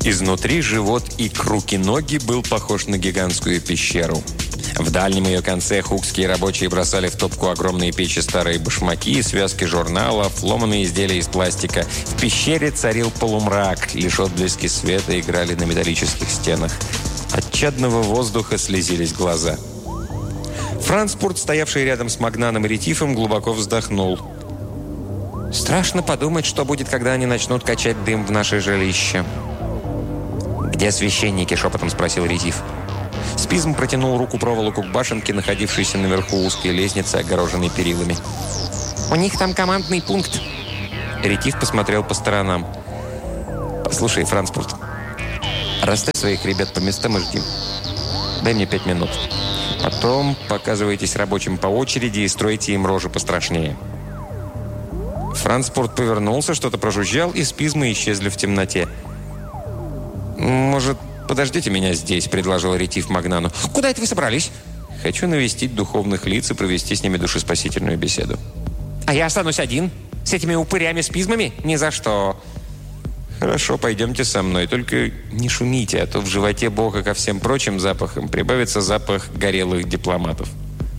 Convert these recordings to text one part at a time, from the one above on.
Изнутри живот и руки-ноги был похож на гигантскую пещеру. В дальнем ее конце хукские рабочие бросали в топку огромные печи старые башмаки, связки журналов, ломаные изделия из пластика. В пещере царил полумрак, лишь отблески света играли на металлических стенах. От чадного воздуха слезились глаза. Франспорт, стоявший рядом с Магнаном и Ретифом, глубоко вздохнул. «Страшно подумать, что будет, когда они начнут качать дым в наше жилище». «Где священники?» – шепотом спросил Ретиф. Спизм протянул руку проволоку к башенке, находившейся наверху узкой лестницы, огороженной перилами. «У них там командный пункт». Ретиф посмотрел по сторонам. «Послушай, Франспорт, расставь своих ребят по местам и жди. Дай мне 5 минут. Потом показывайтесь рабочим по очереди и стройте им рожи пострашнее». Франспорт повернулся, что-то прожужжал, и спизмы исчезли в темноте. «Может, подождите меня здесь?» – предложил Ретиф Магнану. «Куда это вы собрались?» «Хочу навестить духовных лиц и провести с ними душеспасительную беседу». «А я останусь один? С этими упырями-спизмами? Ни за что!» «Хорошо, пойдемте со мной. Только не шумите, а то в животе Бога ко всем прочим запахам прибавится запах горелых дипломатов».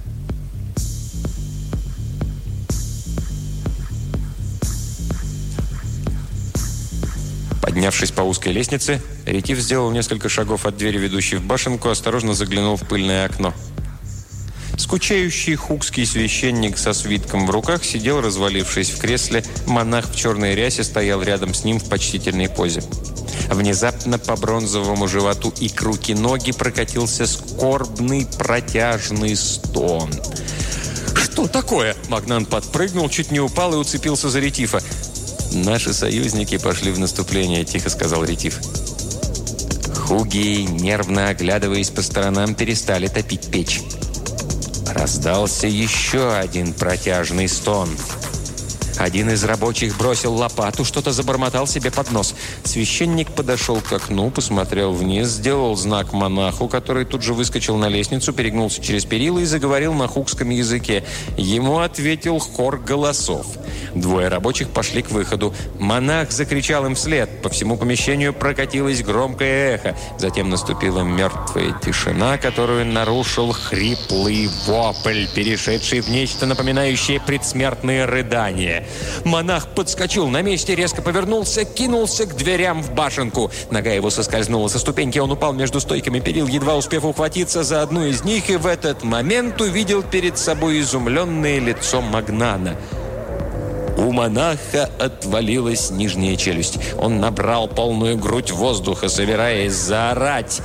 Поднявшись по узкой лестнице, Ретиф сделал несколько шагов от двери, ведущей в башенку, осторожно заглянул в пыльное окно. Скучающий хукский священник со свитком в руках сидел, развалившись в кресле. Монах в черной рясе стоял рядом с ним в почтительной позе. Внезапно по бронзовому животу и к руки-ноги прокатился скорбный протяжный стон. «Что такое?» Магнан подпрыгнул, чуть не упал и уцепился за Ретифа. «Наши союзники пошли в наступление», – тихо сказал Ретиф. Хуги, нервно оглядываясь по сторонам, перестали топить печь. Раздался еще один протяжный стон. Один из рабочих бросил лопату, что-то забормотал себе под нос. Священник подошел к окну, посмотрел вниз, сделал знак монаху, который тут же выскочил на лестницу, перегнулся через перила и заговорил на хукском языке. Ему ответил хор голосов. Двое рабочих пошли к выходу. Монах закричал им вслед. По всему помещению прокатилось громкое эхо. Затем наступила мертвая тишина, которую нарушил хриплый вопль, перешедший в нечто напоминающее предсмертные рыдания. Монах подскочил на месте, резко повернулся, кинулся к дверям в башенку. Нога его соскользнула со ступеньки, он упал между стойками перил, едва успев ухватиться за одну из них, и в этот момент увидел перед собой изумленное лицо Магнана. У монаха отвалилась нижняя челюсть. Он набрал полную грудь воздуха, собираясь заорать.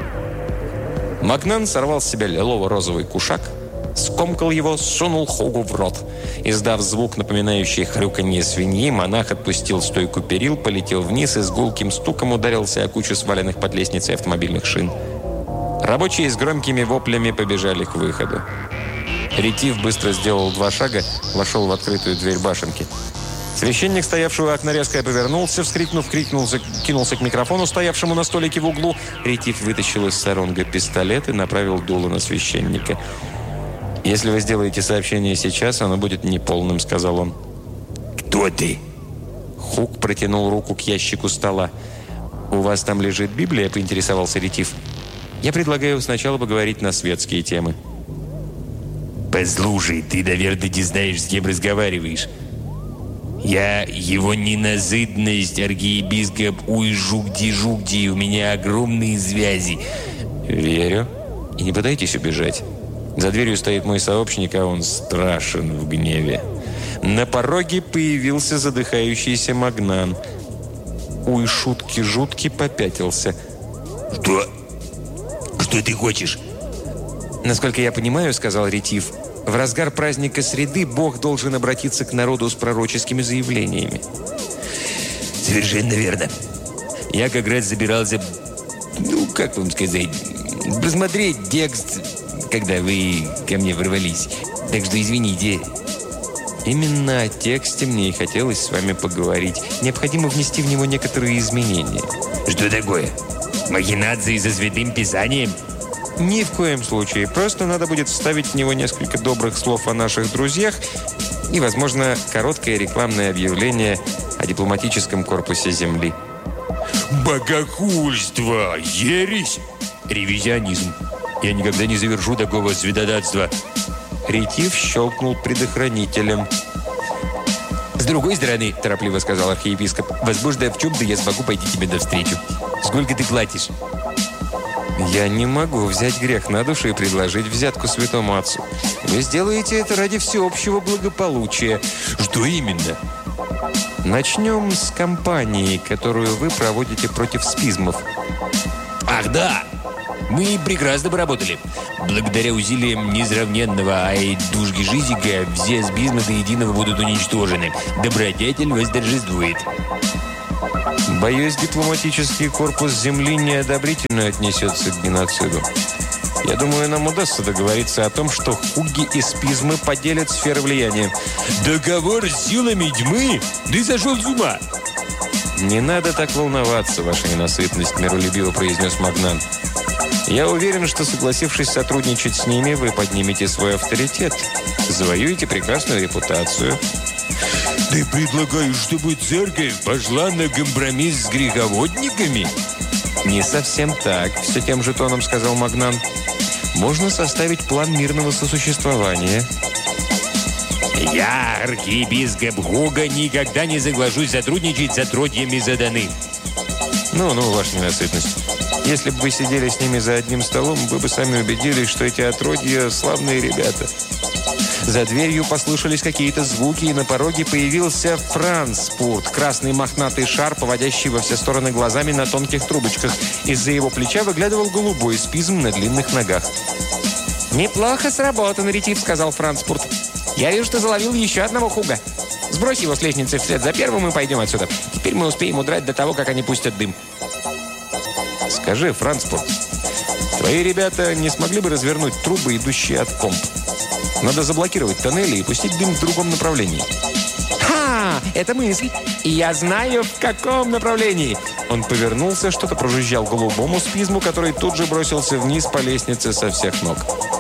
Магнан сорвал с себя лилово-розовый кушак, скомкал его, сунул Хугу в рот. Издав звук, напоминающий хрюканье свиньи, монах отпустил стойку перил, полетел вниз и с гулким стуком ударился о кучу сваленных под лестницей автомобильных шин. Рабочие с громкими воплями побежали к выходу. Ретиф быстро сделал 2 шага, вошел в открытую дверь башенки. Священник, стоявший у окна, резко повернулся, вскрикнув, кинулся к микрофону, стоявшему на столике в углу. Ретиф вытащил из саронга пистолет и направил дуло на священника. «Если вы сделаете сообщение сейчас, оно будет неполным», — сказал он. «Кто ты?» Хук протянул руку к ящику стола. «У вас там лежит Библия?» — поинтересовался Ретиф. «Я предлагаю сначала поговорить на светские темы». «Послушай, ты, наверное, не знаешь, с кем разговариваешь. Я его ненасытность, архиепископ Уй-Жугди-Жугди, у меня огромные связи». «Верю. И не пытайтесь убежать. За дверью стоит мой сообщник, а он страшен в гневе». На пороге появился задыхающийся Магнан. Уй-Шутки-Жутки попятился. «Что? Что ты хочешь?» «Насколько я понимаю, — сказал Ретиф, — в разгар праздника Среды Бог должен обратиться к народу с пророческими заявлениями». «Совершенно верно. Я как раз собирался, как вам сказать, просмотреть текст, когда вы ко мне ворвались. Так что извините». «Именно о тексте мне и хотелось с вами поговорить. Необходимо внести в него некоторые изменения». «Что такое? Махинации со Святым Писанием?» «Ни в коем случае. Просто надо будет вставить в него несколько добрых слов о наших друзьях и, возможно, короткое рекламное объявление о дипломатическом корпусе Земли». Богохульство! Ересь! Ревизионизм! Я никогда не завершу такого святотатства. Ретив щелкнул предохранителем. «С другой стороны, — торопливо сказал архиепископ, — возможно, в чем-то я смогу пойти тебе навстречу. Сколько ты платишь?» «Я не могу взять грех на душу и предложить взятку святому отцу. Вы сделаете это ради всеобщего благополучия». «Что именно?» «Начнем с кампании, которую вы проводите против спизмов». «Ах, да! Мы прекрасно поработали. Благодаря усилиям несравненного Айдушги Жизика все спизмы до единого будут уничтожены. Добродетель восторжествует». Боюсь, дипломатический корпус Земли неодобрительно отнесется к геноциду. Я думаю, нам удастся договориться о том, что хуги и спизмы поделят сферы влияния. «Договор с силами тьмы? Ты сошел с ума!» «Не надо так волноваться, ваша ненасытность», – миролюбиво произнес Магнан. «Я уверен, что, согласившись сотрудничать с ними, вы поднимете свой авторитет, завоюете прекрасную репутацию». «Ты предлагаешь, чтобы церковь пошла на компромисс с греховодниками?» «Не совсем так», – все тем же тоном сказал Магнан. «Можно составить план мирного сосуществования». «Я, архиепископ Гога, никогда не соглашусь сотрудничать с отродьями Заданы». Ну, ваша ненасытность. Если бы вы сидели с ними за одним столом, вы бы сами убедились, что эти отродья – славные ребята». За дверью послышались какие-то звуки, и на пороге появился Франспурт, красный мохнатый шар, поводящий во все стороны глазами на тонких трубочках. Из-за его плеча выглядывал голубой спизм на длинных ногах. «Неплохо сработан, Ретив», — сказал Франспурт. «Я вижу, что заловил еще одного хуга. Сбрось его с лестницы вслед за первым и пойдем отсюда. Теперь мы успеем удрать до того, как они пустят дым». «Скажи, Франспурт, твои ребята не смогли бы развернуть трубы, идущие от помп? Надо заблокировать тоннели и пустить дым в другом направлении». «Ха! Это мысль! И я знаю, в каком направлении!» Он повернулся, что-то прожужжал голубому спизму, который тут же бросился вниз по лестнице со всех ног.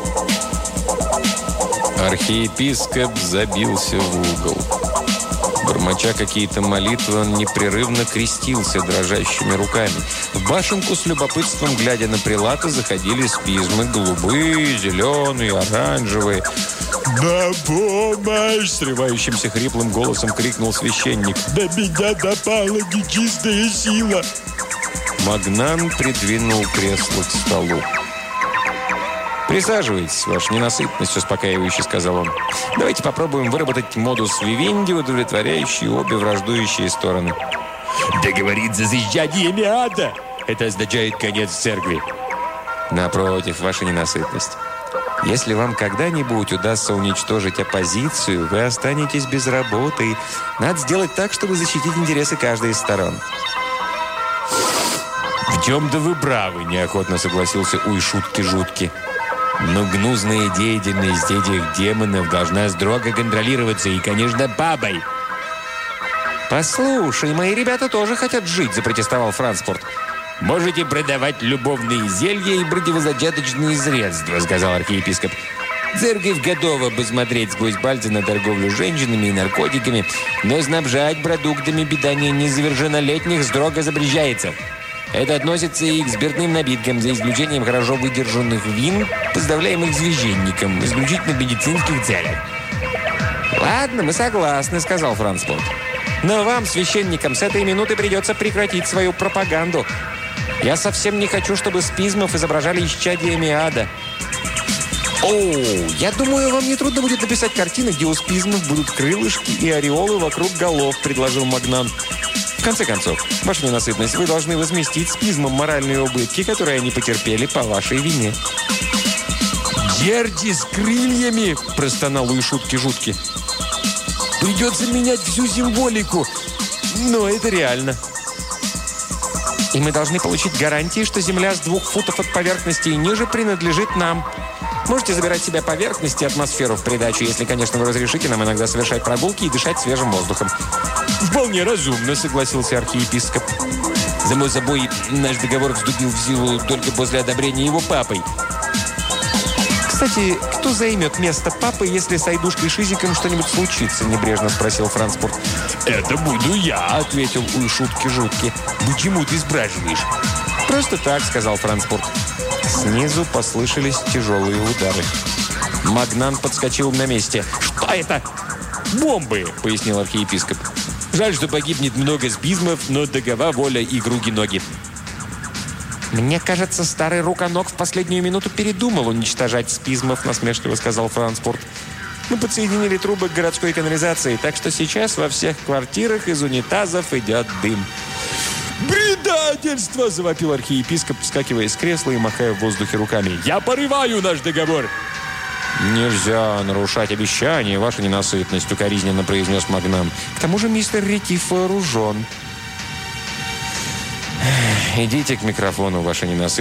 Архиепископ забился в угол. Бормоча какие-то молитвы, он непрерывно крестился дрожащими руками. В башенку с любопытством, глядя на прелата, заходили спизмы голубые, зеленые, оранжевые. «На помощь!» – срывающимся хриплым голосом крикнул священник. «До меня напала нечистая сила!» Магнан придвинул кресло к столу. «Присаживайтесь, ваша ненасытность», – успокаивающе сказал он. «Давайте попробуем выработать модус вивенди, удовлетворяющий обе враждующие стороны». «Договориться с исчадиями ада! Это означает конец церкви». «Напротив, ваша ненасытность. Если вам когда-нибудь удастся уничтожить оппозицию, вы останетесь без работы. Надо сделать так, чтобы защитить интересы каждой из сторон». «В чем-то вы правы», – неохотно согласился Уй-Шутки-Жутки. «Но гнусная деятельность этих демонов должна строго контролироваться, и, конечно, бабой». «Послушай, мои ребята тоже хотят жить», – запротестовал Франспурт. «Можете продавать любовные зелья и противозачаточные средства», – сказал архиепископ. «Церковь готова посмотреть сквозь пальцы на торговлю женщинами и наркотиками, но снабжать продуктами питания несовершеннолетних строго запрещается. Это относится и к спиртным напиткам, за исключением хорошо выдержанных вин, поставляемых священникам, исключительно в медицинских целях». «Ладно, мы согласны», – сказал Франспурт. «Но вам, священникам, с этой минуты придется прекратить свою пропаганду. Я совсем не хочу, чтобы спизмов изображали исчадиями ада». «О, я думаю, вам не трудно будет написать картины, где у спизмов будут крылышки и ореолы вокруг голов», – предложил Магнан. «В конце концов, ваша ненасытность, вы должны возместить спизмам моральные убытки, которые они потерпели по вашей вине». «Черти с крыльями!» – простонал Уй-Шутки-Жутки. «Придется менять всю символику, но это реально». «И мы должны получить гарантии, что земля с 2 футов от поверхности и ниже принадлежит нам. Можете забирать себе поверхность и атмосферу в придачу, если, конечно, вы разрешите нам иногда совершать прогулки и дышать свежим воздухом». «Вполне разумно», — согласился архиепископ. «Само собой, наш договор вступил в силу только после одобрения его папой». «Кстати, кто займет место папы, если с Айдушкой Шизиком что-нибудь случится?» – небрежно спросил Франспурт. «Это буду я», — ответил у шутки жутки. «Почему ты спрашиваешь?» «Просто так», — сказал Франспорт. Снизу послышались тяжелые удары. Магнан подскочил на месте. «Что это?» «Бомбы», — пояснил архиепископ. «Жаль, что погибнет много спизмов, но такова воля и круги-ноги». «Мне кажется, старый руконог в последнюю минуту передумал уничтожать спизмов», — насмешливо сказал Франспорт. «Мы подсоединили трубы к городской канализации, так что сейчас во всех квартирах из унитазов идет дым». «Предательство!» – завопил архиепископ, вскакивая с кресла и махая в воздухе руками. «Я порываю наш договор!» «Нельзя нарушать обещания, ваша ненасытность», – укоризненно произнес Магнан. «К тому же мистер Ретив вооружен». «Идите к микрофону, ваша ненасытность».